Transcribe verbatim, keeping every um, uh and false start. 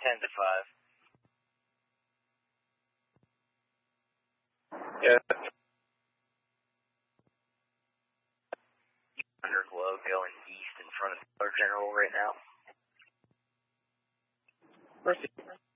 ten to five. Yeah. Underglow going east in front of our general right now. Mercy.